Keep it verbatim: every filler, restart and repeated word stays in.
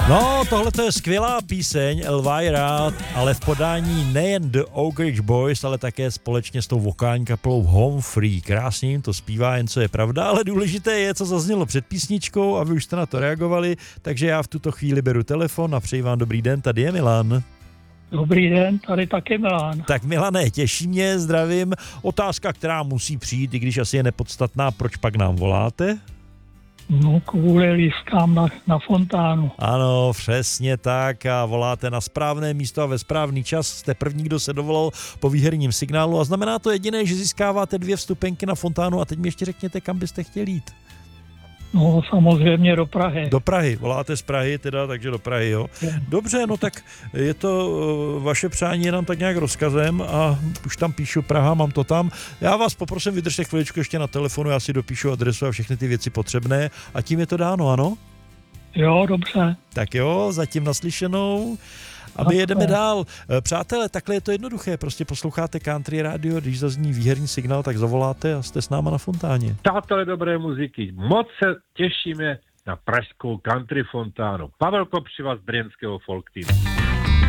No, tohle to je skvělá píseň Elvira, ale v podání nejen The Oak Ridge Boys, ale také společně s tou vokální kapelou Home Free. Krásně jim to zpívá, jen co je pravda, ale důležité je, co zaznělo před písničkou a vy už jste na to reagovali, takže já v tuto chvíli beru telefon a přeji vám dobrý den, tady je Milan. Dobrý den, tady taky Milan. Tak Milane, těší mě, zdravím. Otázka, která musí přijít, i když asi je nepodstatná, proč pak nám voláte? No, kvůli lístkám na, na fontánu. Ano, přesně tak a voláte na správné místo a ve správný čas. Jste první, kdo se dovolal po výherním signálu a znamená to jediné, že získáváte dvě vstupenky na fontánu a teď mi ještě řekněte, kam byste chtěli jít. No, samozřejmě do Prahy. Do Prahy, voláte z Prahy teda, takže do Prahy, jo. Dobře, no tak je to uh, vaše přání je nám tak nějak rozkazem a už tam píšu Praha, mám to tam. Já vás poprosím, vydržte chviličku ještě na telefonu, já si dopíšu adresu a všechny ty věci potřebné a tím je to dáno, ano? Jo, dobře. Tak jo, zatím naslyšenou. A my jedeme dál. Přátelé, takhle je to jednoduché, prostě posloucháte Country Radio, když zazní výherní signál, tak zavoláte a jste s náma na fontáně. Přátelé dobré muziky, moc se těšíme na pražskou Country fontánu. Pavel Kopřiva z brněnského folk teamu.